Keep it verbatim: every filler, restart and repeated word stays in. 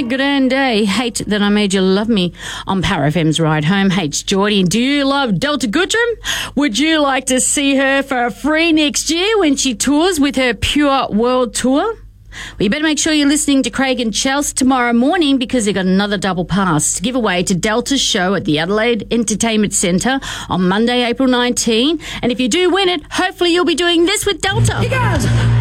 grande. Hate that I made you love me on Power F M's Ride Home. Hates Geordie. And do you love Delta Goodrum? Would you like to see her for free next year when she tours with her Pure World Tour? Well, you better make sure you're listening to Craig and Chelsea tomorrow morning because they've got another double pass to give away to Delta's show at the Adelaide Entertainment Centre on Monday, April nineteenth. And if you do win it, hopefully you'll be doing this with Delta. Hey guys!